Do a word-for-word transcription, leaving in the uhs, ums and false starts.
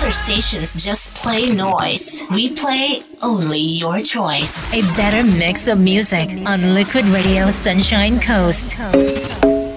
Other stations just play noise. We play only your choice. A better mix of music on Liquid Radio Sunshine Coast.